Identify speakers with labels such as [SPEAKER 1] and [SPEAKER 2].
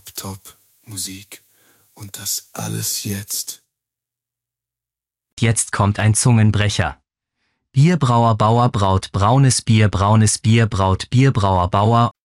[SPEAKER 1] Top Musik. Und das alles jetzt.
[SPEAKER 2] Jetzt kommt ein Zungenbrecher. Bierbrauer Bauer braut braunes Bier braut Bierbrauer Bauer